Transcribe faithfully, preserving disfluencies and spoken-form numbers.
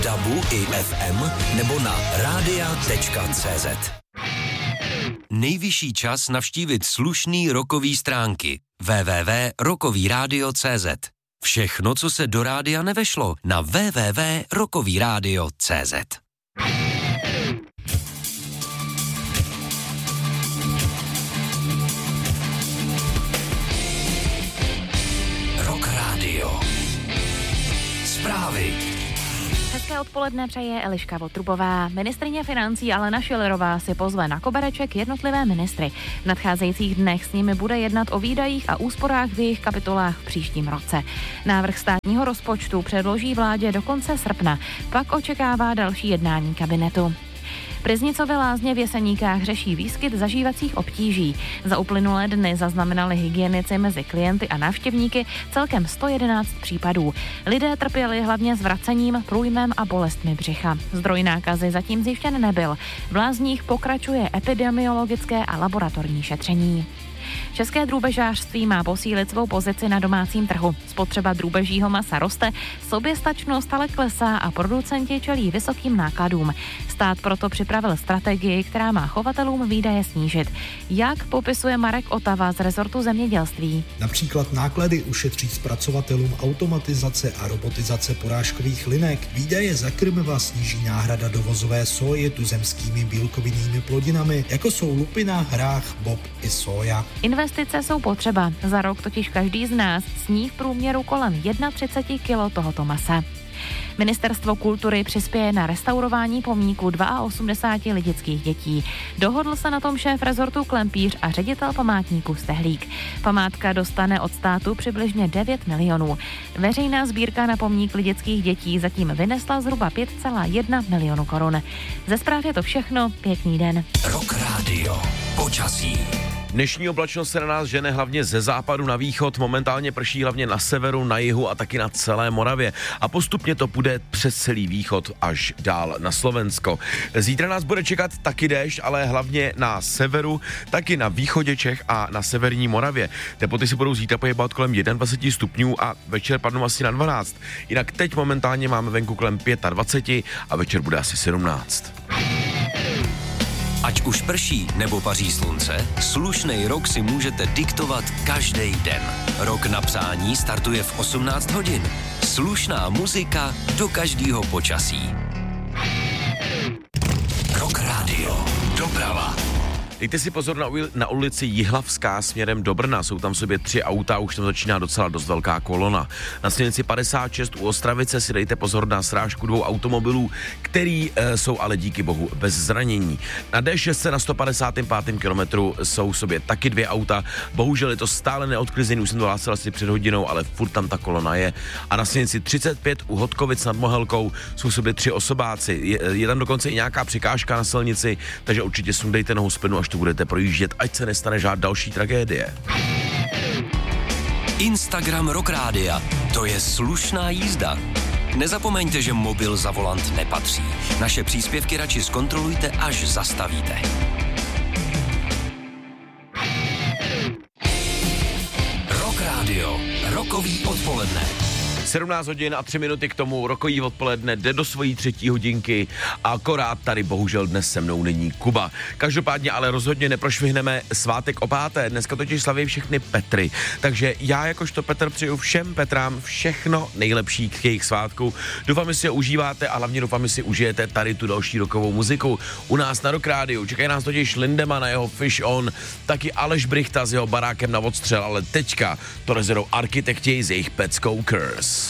dabu i ef em nebo na rádia tečka cé zet. Nejvyšší čas navštívit slušný rockový stránky w w w tečka rockový rádio tečka cé zet. Všechno, co se do rádia nevešlo, na w w w tečka rockový rádio tečka cé zet. Rock Radio. Zprávy. Hezké odpoledne přeje Eliška Votrubová. Ministryně financí Alena Schillerová si pozve na kobereček jednotlivé ministry. V nadcházejících dnech s nimi bude jednat o výdajích a úsporách v jejich kapitolách v příštím roce. Návrh státního rozpočtu předloží vládě do konce srpna, pak očekává další jednání kabinetu. Pryznicovy lázně v Jeseníkách řeší výskyt zažívacích obtíží. Za uplynulé dny zaznamenali hygienici mezi klienty a návštěvníky celkem sto jedenáct případů. Lidé trpěli hlavně zvracením, průjmem a bolestmi břicha. Zdroj nákazy zatím zjištěn nebyl. V lázních pokračuje epidemiologické a laboratorní šetření. České drůbežářství má posílit svou pozici na domácím trhu. Spotřeba drůbežího masa roste, soběstačnost ale klesá a producenti čelí vysokým nákladům. Stát proto připravil strategii, která má chovatelům výdaje snížit. Jak popisuje Marek Otava z rezortu zemědělství? Například náklady ušetří zpracovatelům automatizace a robotizace porážkových linek. Výdaje za krmiva sníží náhrada dovozové soje tuzemskými bílkovinnými plodinami, jako jsou lupina, hrách, bob i soja. Investice jsou potřeba. Za rok totiž každý z nás sní v průměru kolem třicet jedna kilo tohoto masa. Ministerstvo kultury přispěje na restaurování pomníku osmdesáti dvou lidických dětí. Dohodl se na tom šéf rezortu Klempíř a ředitel památníku Stehlík. Památka dostane od státu přibližně devět milionů. Veřejná sbírka na pomník lidických dětí zatím vynesla zhruba pět celá jedna milionu korun. Ze zpráv je to všechno, pěkný den. Rock Radio. Počasí. Dnešní oblačnost se na nás žene hlavně ze západu na východ, momentálně prší hlavně na severu, na jihu a taky na celé Moravě. A postupně to půjde přes celý východ až dál na Slovensko. Zítra nás bude čekat taky déšť, ale hlavně na severu, taky na východě Čech a na severní Moravě. Teploty si budou zítra pohybovat kolem dvacet jedna stupňů a večer padnou asi na dvanáct. Jinak teď momentálně máme venku kolem dvacet pět a večer bude asi sedmnáct. Ať už prší nebo paří slunce, slušnej rok si můžete diktovat každý den. Rok na přání startuje v osmnáct hodin. Slušná muzika do každého počasí. Rock Radio. Doprava. Dejte si pozor na, uli- na ulici Jihlavská směrem do Brna. Jsou tam v sobě tři auta, už tam začíná docela dost velká kolona. Na silnici padesát šest u Ostravice si dejte pozor na srážku dvou automobilů, který e, jsou ale díky bohu bez zranění. Na D šest na sto padesátém pátém kilometru jsou v sobě taky dvě auta. Bohužel je to stále neodklizený, už jsem to hlásil asi před hodinou, ale furt tam ta kolona je. A na silnici třicet pět u Hodkovic nad Mohelkou jsou v sobě tři osobáci. Je, je tam dokonce i nějaká překážka na silnici, takže určitě sundejte nohu z plynu, až to budete projíždět, ať se nestane žádná další tragédie. Instagram Rock Rádia. To je slušná jízda. Nezapomeňte, že mobil za volant nepatří. Naše příspěvky radši zkontrolujte, až zastavíte. Rock Radio. Rockový odpoledne. sedmnáct hodin a tři minuty k tomu, rokový odpoledne jde do svojí třetí hodinky a akorát tady bohužel dnes se mnou není Kuba. Každopádně ale rozhodně neprošvihneme svátek o páté, dneska totiž slaví všechny Petry, takže já jakožto Petr přeju všem Petrám všechno nejlepší k jejich svátku. Doufám, že si ho užíváte a hlavně doufám, že si užijete tady tu další rokovou muziku. U nás na Rock Rádiu čekají nás totiž Lindemann na jeho Fish On, taky Aleš Brychta s jeho Barákem na odstřel, ale teďka to rozjedou Architekti z jejich Pet Curse.